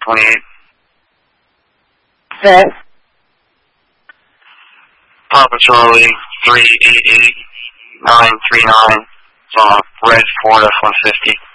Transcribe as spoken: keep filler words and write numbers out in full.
twenty-eight. Set. Papa Charlie, three eight eight nine three nine, from Red Ford F one fifty.